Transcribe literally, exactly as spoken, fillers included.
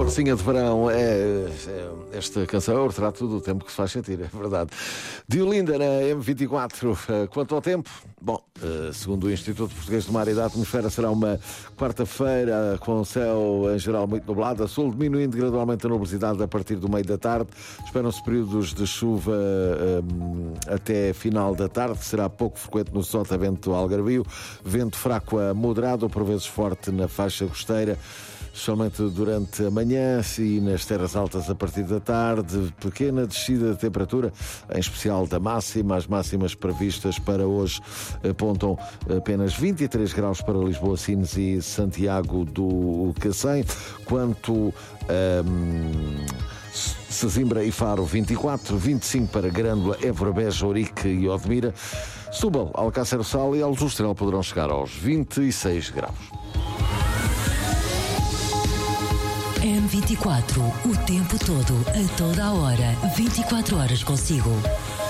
Marcinha de Verão é, é esta canção, é o retrato do tempo que se faz sentir, é verdade. De Olinda na M vinte e quatro. Quanto ao tempo, bom, segundo o Instituto Português do Mar e da Atmosfera, será uma quarta-feira com o céu em geral muito nublado, a sul diminuindo gradualmente a nubosidade a partir do meio da tarde. Esperam-se períodos de chuva um, até final da tarde, será pouco frequente no sotavento algarvio, vento fraco a moderado, por vezes forte na faixa costeira, somente durante a manhã e nas terras altas a partir da tarde. Pequena descida de temperatura, em especial da máxima. As máximas previstas para hoje apontam apenas vinte e três graus para Lisboa, Sines e Santiago do Cacém. Quanto a um, Sesimbra e Faro, vinte e quatro, vinte e cinco para Grândola, Évora, Beja, Ourique e Odmira. Setúbal, Alcácer do Sal e Aljustrel poderão chegar aos vinte e seis graus. M vinte e quatro, o tempo todo, a toda a hora, vinte e quatro horas consigo.